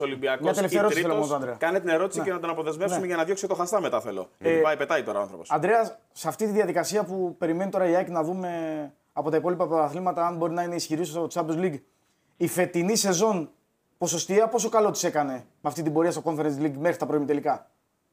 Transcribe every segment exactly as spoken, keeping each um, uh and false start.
Ολυμπιακός. Μια τελευταία ερώτηση θέλω μόνο, Ανδρέα. Κάνε την ερώτηση ναι. και να τον αποδεσμεύσουμε ναι. για να διώξει το Χαστά μετά θέλω. Ε, Γιατί πάει, πετάει τώρα ο άνθρωπος. Ανδρέα, σε αυτή τη διαδικασία που περιμένει τώρα η ΑΕΚ να δούμε από τα υπόλοιπα πρωταθλήματα αν μπορεί να είναι ισχυρή στο Champions League, η φετινή σεζόν ποσοστία πόσο καλό της έκανε με αυτή την πορεία στο Conference League μέχρι τα προημιτελικά?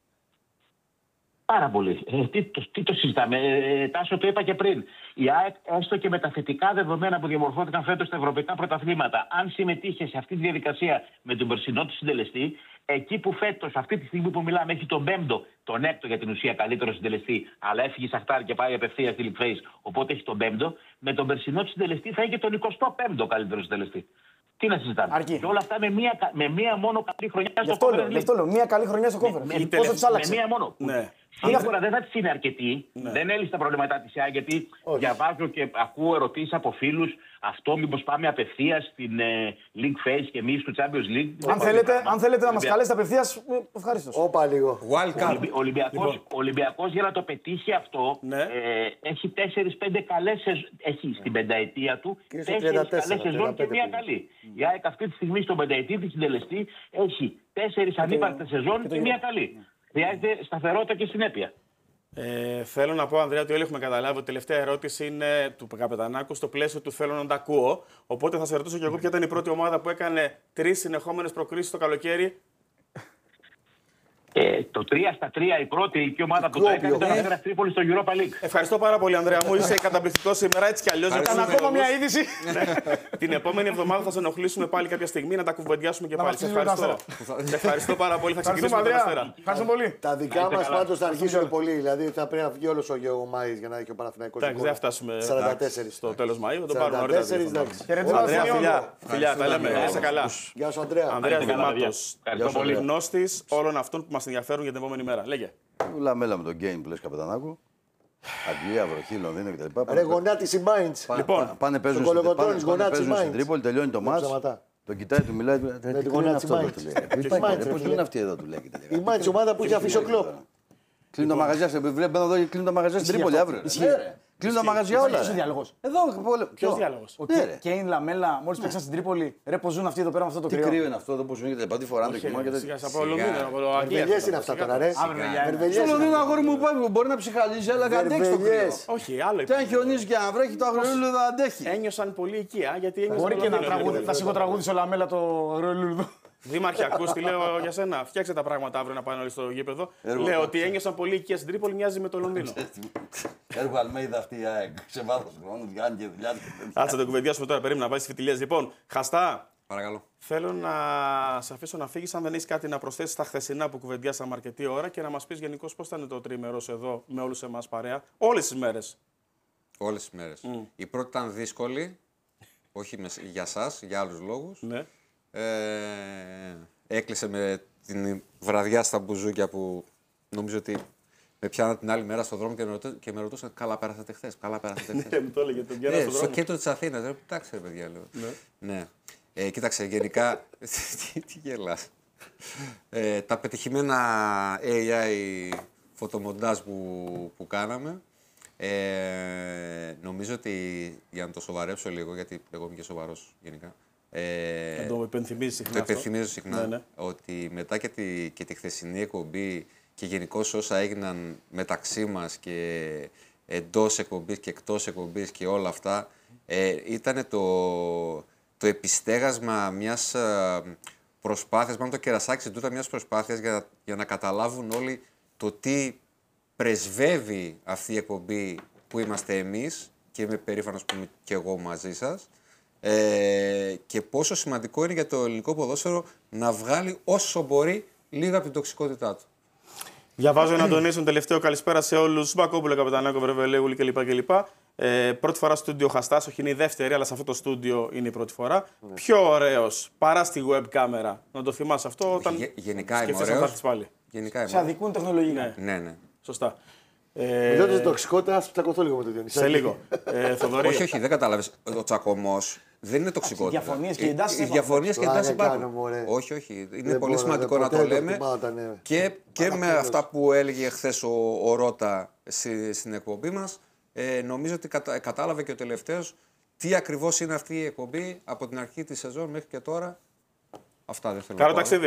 Πάρα πολύ. Ε, τι, το, τι το συζητάμε. Ε, Τάσο, το είπα και πριν. Η ΑΕΚ, έστω και με τα θετικά δεδομένα που διαμορφώθηκαν φέτος στα ευρωπαϊκά πρωταθλήματα, αν συμμετείχε σε αυτή τη διαδικασία με τον περσινό του συντελεστή, εκεί που φέτος, αυτή τη στιγμή που μιλάμε, έχει τον πέμπτο, τον έκτο για την ουσία καλύτερο συντελεστή, αλλά έφυγε η Σαχτάρ και πάει απευθείας στη League Phase, οπότε έχει τον πέμπτο, με τον περσινό του συντελεστή θα είχε τον εικοστό πέμπτο καλύτερο συντελεστή. Τι να συζητάμε. Αρκεί. Και όλα αυτά με μία, με μία μόνο καλή χρονιά στο Conference. Γι' αυτό λέω, μία καλή χρονιά στο Conference. Πόσο της άλλαξε? Με μία μόνο. Ναι. Σίγουρα δεν θα τη είναι αρκετή. Ναι. Δεν έλυσε τα προβλήματά τη ΑΕ, γιατί όχι. Διαβάζω και ακούω ερωτήσεις από φίλους. Αυτό μήπως πάμε απευθείας στην ε, League Phase και εμείς του Champions League. Αν θέλετε, αν θέλετε να μας καλέσετε απευθείας, ευχαριστώ. Όπα λίγο. Ο Ολυμπιακός, λοιπόν. Ολυμπιακός για να το πετύχει αυτό ναι. ε, έχει τέσσερις πέντε καλές σεζόν. Έχει στην πενταετία του τέσσερις καλές σεζόν και μία καλή. Mm. Η ΑΕΚ αυτή τη στιγμή στον πενταετή της συντελεστή έχει τέσσερις ανύπαρκτες σεζόν και, και μία καλή. Χρειάζεται σταθερότητα και συνέπεια. Ε, θέλω να πω, Ανδρέα, ότι όλοι έχουμε καταλάβει ότι η τελευταία ερώτηση είναι του Καπετανάκου στο πλαίσιο του θέλω να τα ακούω. Οπότε θα σε ρωτήσω και εγώ ποια ήταν η πρώτη ομάδα που έκανε τρεις συνεχόμενες προκρίσεις το καλοκαίρι. Ε, το τρία στα τρία η πρώτη και ομάδα που το έκανε ήταν ο Αστέρας Τρίπολης στο Europa League. Ευχαριστώ πάρα πολύ, Ανδρέα μου. Είσαι καταπληκτικό σήμερα έτσι κι αλλιώς. Ήταν ακόμα μια είδηση. Την επόμενη εβδομάδα θα σε ενοχλήσουμε πάλι κάποια στιγμή να τα κουβεντιάσουμε και πάλι. Σε ευχαριστώ. Ευχαριστώ πάρα πολύ. Θα ξεκινήσουμε με τον Αστέρα. Ευχαριστώ πολύ. Τα δικά μας πάντως θα αρχίσουν πολύ. Δηλαδή θα πρέπει να βγει όλος ο Μάης για να έχει ο Παναθηναϊκός. Εντάξει, δεν φτάσουμε στο τέλος Μαΐου. Θα το πάρουμε νωρίτερα. Χαιρετίσματα. Φιλιά, τα λέμε. Είσαι καλά. Γεια σου, Ανδρέα. Ανδρέας Δημάτος, γνώστης όλων αυτών που μας ενδιαφέρουν για την επόμενη μέρα. Λέγε. Λαμέλα με το game που λες, Καπετανάκου. Αγγλία, βροχή, Λονδίνο κτλ. Ρε γονάτις η Mainz. Λοιπόν, πάνε παίζουν στην Τρίπολη, τελειώνει το μάτς. Τον κοιτάει, του μιλάει. Με τη γονάτη η Mainz. Πώς λένε αυτοί εδώ, του λέει. Η Mainz ομάδα που είχε αφήσει ο Κλοπ. Κλείνουν τα μαγαζιά, βλέπω εδώ κλείνουν τα μαγαζιά στην Τρίπολη αύριο. Κλείνουν τα μαγαζιά όλα. Ποιος διάλογος? Εδώ, ποιος διάλογος? Ο Κέιν, Λαμέλα, μόλις παίξαν στην Τρίπολη, ρε πως ζουν αυτοί εδώ πέρα με αυτό το κρύο. Τι κρύο είναι αυτό εδώ που ζουν γιατί δεν φοράνε το χειμώνα και δεν. Από Λονδίνο, από το Αγγλία. Βερβελιές είναι αυτά τώρα, ρε. Στο Λονδίνο αγόρι μου πάει, μπορεί να ψυχαλίζει, αλλά δεν αντέξει το κρύο. Όχι, άλλο. Και αν χιονίζει και αν βρέχει, το αγρολούλουδο δεν αντέχει. Ένιωσαν πολύ οικία γιατί ένιωσαν. Μπορεί και να τραγουδίσει, θα σιγοτραγούδησε ο Λαμέλα το αγρολούλουδο. Δήμαρχε, ακούς τι λέω για σένα. Φτιάξε τα πράγματα αύριο να πάνε όλοι στο γήπεδο. Λέω ότι ένιωσαν πολύ οικία στην Τρίπολη, μοιάζει με το Λονδίνο. Έργο Αλμέιδα αυτή η ΑΕΚ. Σε βάθος χρόνου, κάνει και δουλειά. Άτσε το κουβεντιάσουμε τώρα, περίμενα να πάει στις φιτιλίες. Λοιπόν, Χαστά. Παρακαλώ. Θέλω να σε αφήσω να φύγεις, αν δεν έχεις κάτι να προσθέσεις στα χθεσινά που κουβεντιάσαμε αρκετή ώρα και να μας πεις γενικώς πώς ήταν το τρίμερος εδώ με όλους εμάς παρέα. Όλες τις μέρες. Όλες τις μέρες. Mm. Η πρώτη ήταν δύσκολη, όχι για σας, για άλλους λόγους. Ναι. Ε, έκλεισε με την βραδιά στα μπουζούκια που νομίζω ότι με πιάνα την άλλη μέρα στον δρόμο και με, ρωτώ, και με ρωτούσαν καλά πέρασατε χθες, καλά πέρασατε χθες. Ναι, μου το έλεγε τον καιρό στον δρόμο. Στο κέντρο της Αθήνας, ρε, εντάξει ρε παιδιά, λέω. Ναι. ναι. Ε, κοίταξε, γενικά, τι, τι γελάς. Ε, τα πετυχημένα έι άι φωτομοντάζ που, που κάναμε, ε, νομίζω ότι για να το σοβαρέψω λίγο, γιατί εγώ είμαι και σοβαρός γενικά, Ε, το υπενθυμίζω συχνά. Το υπενθυμίζω συχνά. Ναι, ναι. Ότι μετά και τη, και τη χθεσινή εκπομπή και γενικώς όσα έγιναν μεταξύ μας και εντός εκπομπής και εκτός εκπομπής και όλα αυτά, ε, ήταν το, το επιστέγασμα μιας προσπάθειας, μάλλον το κερασάκι στην τούτα μιας προσπάθειας για, για να καταλάβουν όλοι το τι πρεσβεύει αυτή η εκπομπή που είμαστε εμείς και είμαι περήφανος που είμαι και εγώ μαζί σας. Ε, και πόσο σημαντικό είναι για το ελληνικό ποδόσφαιρο να βγάλει όσο μπορεί λίγα από την τοξικότητά του. Διαβάζω έναν Αντωνίσιο τελευταίο καλησπέρα σε όλους. Μπακόπουλο, Καπετανάκο, Βρεβελέγουλη κλπ. κλπ. Ε, πρώτη φορά στο στούντιο Χαστάς, όχι είναι η δεύτερη, αλλά σε αυτό το στούντιο είναι η πρώτη φορά. Ναι. Πιο ωραίος παρά στη web κάμερα. Να το θυμάσαι αυτό όταν. Γε, γενικά είμαι ωραίος. Γενικά είμαι. Σε αδικούν τεχνολογικά. Ναι, ναι. ναι. Σωστά. Ε... Μιλώντας για τοξικότητα, θα τσακωθώ λίγο με τον Διονύση. Σε λίγο. ε, Θοδωρή. όχι, όχι, δεν κατάλαβες. Ο τσακωμός δεν είναι τοξικότητα. Οι διαφωνίες και οι εντάσεις. Οι διαφωνίες και οι εντάσεις υπάρχουν. Όχι, όχι. Είναι δεν πολύ μπορώ, σημαντικό να το λέμε. Θυμάτα, ναι. Και, και με αυτά που έλεγε χθες ο, ο Ρώτα στη, στην εκπομπή μας, ε, νομίζω ότι κατα, κατάλαβε και ο τελευταίος τι ακριβώς είναι αυτή η εκπομπή από την αρχή της σεζόν μέχρι και τώρα. Αυτά δεν θέλω Καλό να πω. ταξίδι.